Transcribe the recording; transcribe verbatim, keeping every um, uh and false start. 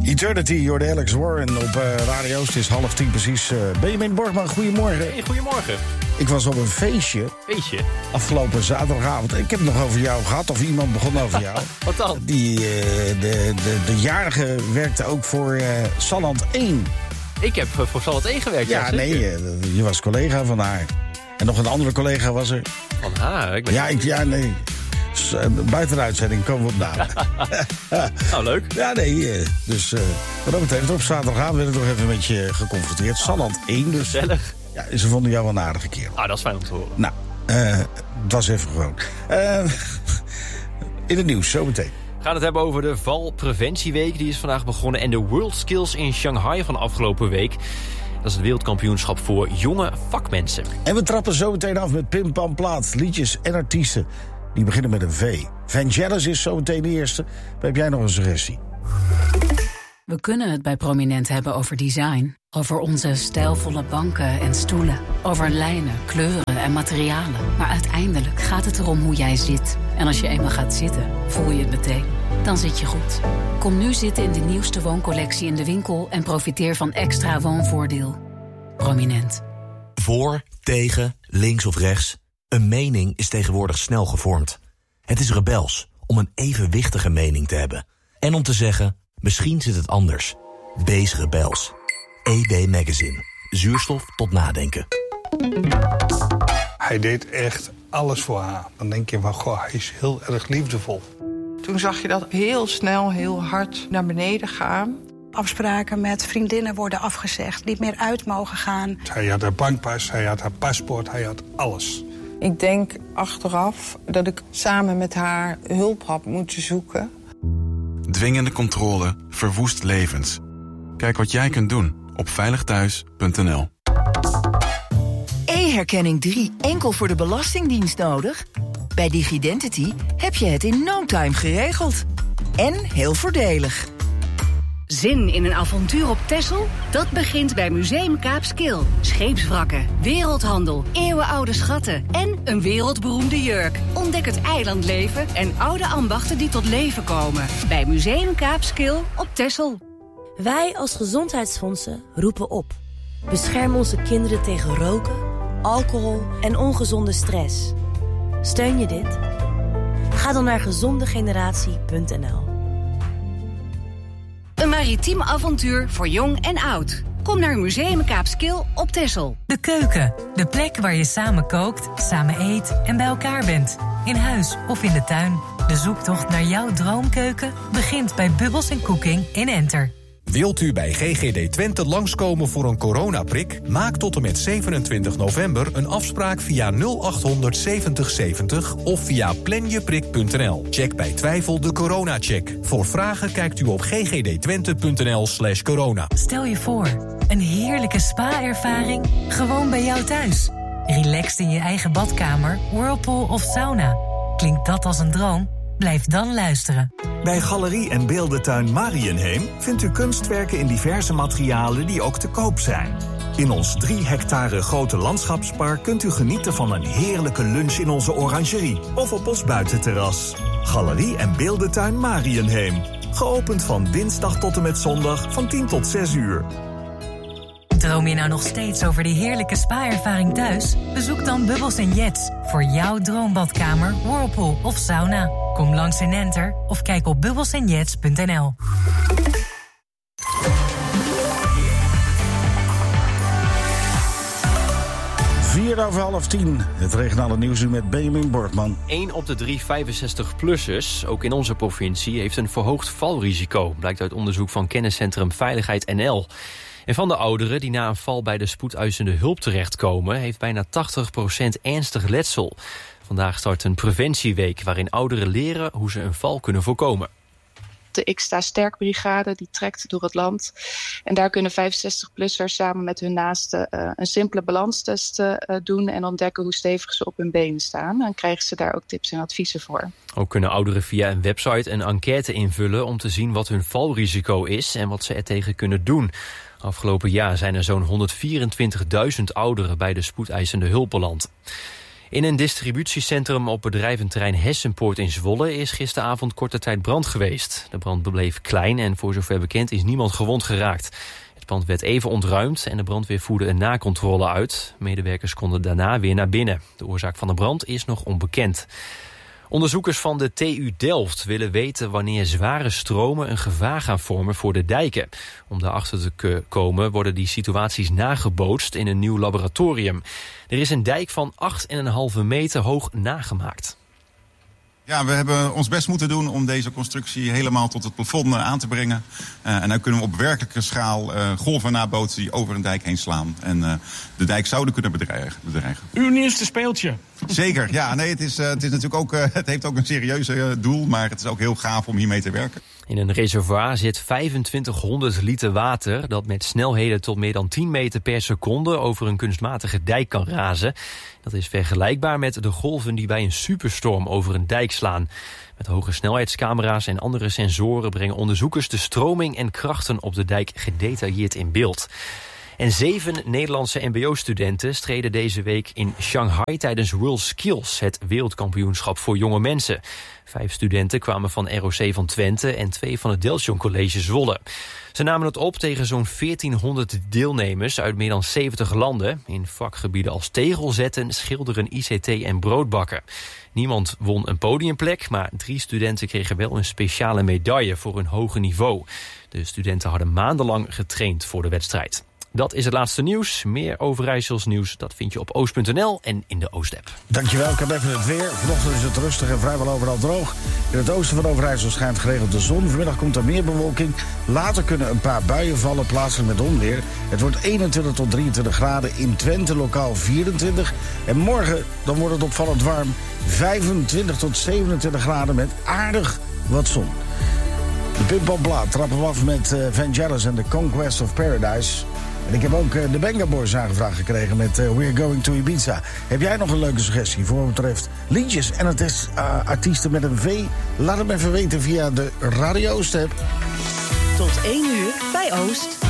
Eternity, hoorde Alex Warren op uh, Radio Oost. Het is half tien precies. Uh, Benjamin Borgman, goedemorgen. Hey, goedemorgen. Ik was op een feestje. Feestje? Afgelopen zaterdagavond. Ik heb het nog over jou gehad, of iemand begon over jou. Wat dan? Die, uh, de, de, de jarige werkte ook voor uh, Salland één. Ik heb voor Salland één gewerkt, ja, ja nee, uh, je was collega van haar. En nog een andere collega was er. Van haar? Ik ben ja, ik, ja, nee. Buiten de uitzending komen we op namen. Nou, leuk. Ja, nee. Dus uh, wat dat betreft, op zaterdagavond werd ik nog even met je geconfronteerd. Salland één dus. Gezellig. Ja, ze vonden jou wel een aardige kerel. Ah, dat is fijn om te horen. Nou, uh, het was even gewoon. Uh, in het nieuws, zo meteen. We gaan het hebben over de valpreventieweek. Die is vandaag begonnen. En de World Skills in Shanghai van afgelopen week. Dat is het wereldkampioenschap voor jonge vakmensen. En we trappen zo meteen af met Pim Pam Plaat. Liedjes en artiesten. Die beginnen met een V. Vangelis is zo meteen de eerste. Maar heb jij nog een suggestie? We kunnen het bij Prominent hebben over design. Over onze stijlvolle banken en stoelen. Over lijnen, kleuren en materialen. Maar uiteindelijk gaat het erom hoe jij zit. En als je eenmaal gaat zitten, voel je het meteen. Dan zit je goed. Kom nu zitten in de nieuwste wooncollectie in de winkel... en profiteer van extra woonvoordeel. Prominent. Voor, tegen, links of rechts... Een mening is tegenwoordig snel gevormd. Het is rebels om een evenwichtige mening te hebben. En om te zeggen, misschien zit het anders. Wees rebels. E B Magazine. Zuurstof tot nadenken. Hij deed echt alles voor haar. Dan denk je van, goh, hij is heel erg liefdevol. Toen zag je dat heel snel, heel hard naar beneden gaan. Afspraken met vriendinnen worden afgezegd, niet meer uit mogen gaan. Hij had haar bankpas, hij had haar paspoort, hij had alles. Ik denk achteraf dat ik samen met haar hulp had moeten zoeken. Dwingende controle verwoest levens. Kijk wat jij kunt doen op veiligthuis punt n l. E-herkenning drie enkel voor de Belastingdienst nodig? Bij DigiDentity heb je het in no time geregeld. En heel voordelig. Zin in een avontuur op Texel? Dat begint bij Museum Kaapskil. Scheepswrakken, wereldhandel, eeuwenoude schatten en een wereldberoemde jurk. Ontdek het eilandleven en oude ambachten die tot leven komen. Bij Museum Kaapskil op Texel. Wij als gezondheidsfondsen roepen op. Bescherm onze kinderen tegen roken, alcohol en ongezonde stress. Steun je dit? Ga dan naar gezondegeneratie punt n l. Een maritiem avontuur voor jong en oud. Kom naar Museum Kaapskil op Texel. De keuken, de plek waar je samen kookt, samen eet en bij elkaar bent. In huis of in de tuin. De zoektocht naar jouw droomkeuken begint bij Bubbles en Cooking in Enter. Wilt u bij G G D Twente langskomen voor een coronaprik? Maak tot en met zevenentwintig november een afspraak via nul achthonderd zeventig zeventig of via planjeprik punt n l. Check bij twijfel de coronacheck. Voor vragen kijkt u op ggdtwente.nl slash corona. Stel je voor, een heerlijke spa-ervaring gewoon bij jou thuis. Relaxed in je eigen badkamer, whirlpool of sauna. Klinkt dat als een droom? Blijf dan luisteren. Bij Galerie en Beeldentuin Mariënheem vindt u kunstwerken in diverse materialen die ook te koop zijn. In ons drie hectare grote landschapspark kunt u genieten van een heerlijke lunch in onze orangerie of op ons buitenterras. Galerie en Beeldentuin Mariënheem. Geopend van dinsdag tot en met zondag van tien tot zes uur. Droom je nou nog steeds over die heerlijke spa-ervaring thuis? Bezoek dan Bubbles en Jets voor jouw droombadkamer, whirlpool of sauna. Kom langs in Enter of kijk op bubbles en jets punt n l. Vier over half tien. Het regionale nieuws nu met Benjamin Borgman. één op de drie vijfenzestig-plussers, ook in onze provincie, heeft een verhoogd valrisico. Blijkt uit onderzoek van kenniscentrum Veiligheid N L. En van de ouderen die na een val bij de spoedeisende hulp terechtkomen, heeft bijna tachtig procent ernstig letsel. Vandaag start een preventieweek waarin ouderen leren hoe ze een val kunnen voorkomen. De Ik Sta Sterk brigade die trekt door het land. En daar kunnen vijfenzestig-plussers samen met hun naasten uh, een simpele balanstest uh, doen en ontdekken hoe stevig ze op hun benen staan. Dan krijgen ze daar ook tips en adviezen voor. Ook kunnen ouderen via een website een enquête invullen om te zien wat hun valrisico is en wat ze er tegen kunnen doen. Afgelopen jaar zijn er zo'n honderdvierentwintigduizend ouderen bij de spoedeisende hulp beland. In een distributiecentrum op bedrijventerrein Hessenpoort in Zwolle is gisteravond korte tijd brand geweest. De brand bleef klein en voor zover bekend is niemand gewond geraakt. Het pand werd even ontruimd en de brandweer voerde een nakontrole uit. Medewerkers konden daarna weer naar binnen. De oorzaak van de brand is nog onbekend. Onderzoekers van de T U Delft willen weten wanneer zware stromen een gevaar gaan vormen voor de dijken. Om daarachter te komen worden die situaties nagebootst in een nieuw laboratorium. Er is een dijk van acht komma vijf meter hoog nagemaakt. Ja, we hebben ons best moeten doen om deze constructie helemaal tot het plafond aan te brengen. Uh, en dan kunnen we op werkelijke schaal uh, golven nabootsen die over een dijk heen slaan. En uh, de dijk zouden kunnen bedreigen. bedreigen. Uw nieuwste speeltje. Zeker, ja. Nee, het, is, uh, het, is natuurlijk ook, uh, het heeft ook een serieuze uh, doel, maar het is ook heel gaaf om hiermee te werken. In een reservoir zit vijfentwintighonderd liter water dat met snelheden tot meer dan tien meter per seconde over een kunstmatige dijk kan razen. Dat is vergelijkbaar met de golven die bij een superstorm over een dijk slaan. Met hoge snelheidscamera's en andere sensoren brengen onderzoekers de stroming en krachten op de dijk gedetailleerd in beeld. En zeven Nederlandse mbo-studenten streden deze week in Shanghai tijdens World Skills, het wereldkampioenschap voor jonge mensen. Vijf studenten kwamen van R O C van Twente en twee van het Deltion College Zwolle. Ze namen het op tegen zo'n veertienhonderd deelnemers uit meer dan zeventig landen in vakgebieden als tegelzetten, schilderen, I C T en broodbakken. Niemand won een podiumplek, maar drie studenten kregen wel een speciale medaille voor hun hoge niveau. De studenten hadden maandenlang getraind voor de wedstrijd. Dat is het laatste nieuws. Meer Overijssels nieuws, dat vind je op oost punt n l en in de Oost-app. Dankjewel, ik heb even het weer. Vanochtend is het rustig en vrijwel overal droog. In het oosten van Overijssel schijnt geregeld de zon. Vanmiddag komt er meer bewolking. Later kunnen een paar buien vallen, plaatselijk met onweer. Het wordt eenentwintig tot drieëntwintig graden. In Twente lokaal vierentwintig. En morgen dan wordt het opvallend warm. vijfentwintig tot zevenentwintig graden met aardig wat zon. De Pimpelplaat trappen we af met uh, Vangelis en The Conquest of Paradise. En ik heb ook uh, de Benga Boys aangevraagd gekregen met uh, We're Going to Ibiza. Heb jij nog een leuke suggestie voor wat betreft liedjes en het is uh, artiesten met een V? Laat hem even weten via de Radio Oost-app. Tot één uur bij Oost.